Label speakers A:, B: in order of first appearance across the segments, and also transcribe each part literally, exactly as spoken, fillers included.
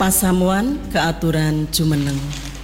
A: Pasamuan keaturan jumeneng.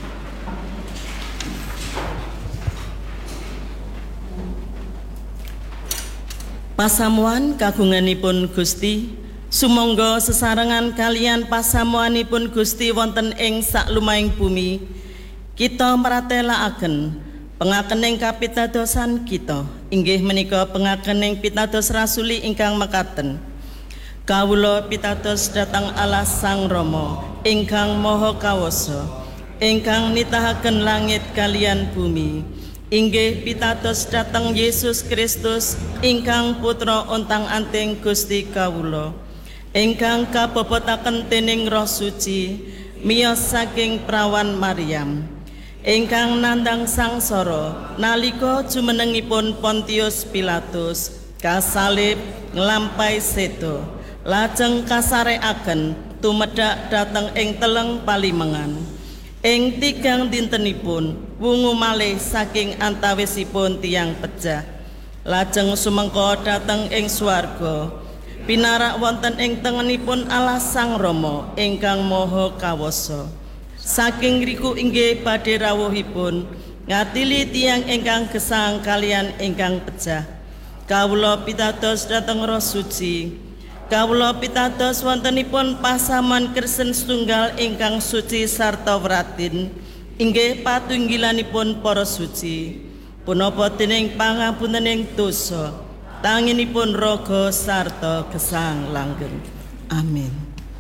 A: Pasamuan kagunganipun Gusti, sumangga sesarengan kalian pasamuanipun Gusti wonten ing saklumahing bumi, kita mratelakaken pengakening kapitadosan kita, inggih menika pengakening pitados rasuli ingkang mekaten. Kawula pitados dhateng Allah Sang Rama ingkang Maha Kawasa, ingkang nitahaken langit kalian bumi. Inggih pitados dhateng Yesus Kristus ingkang putra ontang-anting Gusti kawula, ingkang kabobotaken dening Roh Suci miyos saking prawan Maryam, ingkang nandang sangsara nalika jumenengipun Pontius Pilatus kasalib nglampahi sedo, lajeng kasarekaken tumedhak dhateng ing teleng palimengan. Ing tigang dintenipun wungu malih saking antawisipun tiang pejah, lajeng sumengka dhateng ing swarga, pinarak wonten ing tengenipun Allah Sang Rama ingkang Maha Kawasa. Saking riku inggih badhe rawuhipun ngatili tiang ingkang gesang kalian ingkang pejah. Kawula pitados dhateng Roh Suci, kawula pitados wontenipun pasaman Kristen setunggal ingkang suci sarta wratin, inggih patunggilanipun para suci, punapa dening pangampunening dosa, tanginipun raga sarta gesang langgeng. Amin.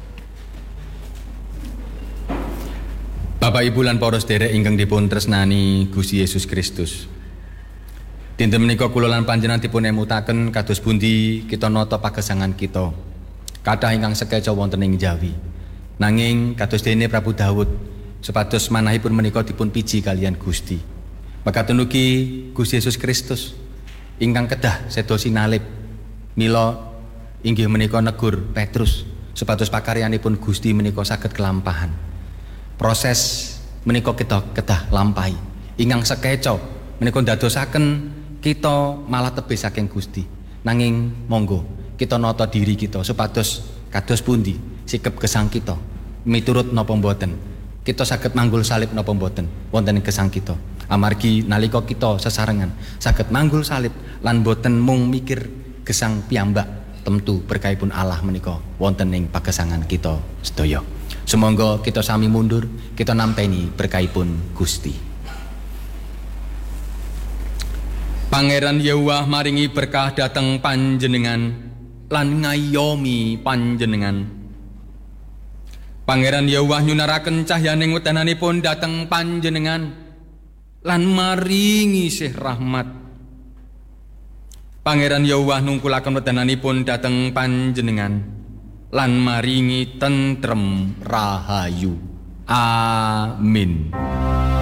B: Bapak Ibu lan para sedherek ingkang dipun tresnani Gusti Yesus Kristus, dinten menika kula lan panjenengan dipun emutaken kados pundi kita nata pagesangan kita. Kathah ingkang sekeca wonten ing Jawi. Nanging kados dene Prabu Daud supados manahipun menika dipun piji kalian Gusti. Mekaten ugi Gusti Yesus Kristus ingkang kedah sedo sinalib mila inggih menika negur Petrus supados pakaryanipun Gusti menika saged kelampahan. Proses menika kita kedah lampahi. Ingkang sekeca menika ndadosaken kita malah tebih saking Gusti. Nanging monggo kita nata diri kita supados kados pundi sikep gesang kita miturut napa mboten, kita saged manggul salib napa mboten wonten ing gesang kita. Amargi nalika kita sesarengan saged manggul salib lan mboten mung mikir gesang piyambak, tentu berkahipun Allah menika wonten ing pagesangan kita sedaya. Sumangga kita sami mundur, kita nampeni berkahipun Gusti. Pangeran Yahweh maringi berkah dateng panjenengan lan ngayomi panjenengan. Pangeran Yahweh nyunaraken cahyaning wedananipun dateng panjenengan lan maringi sih rahmat. Pangeran Yahweh nungkulaken wedananipun dateng panjenengan lan maringi tentrem rahayu. Amin.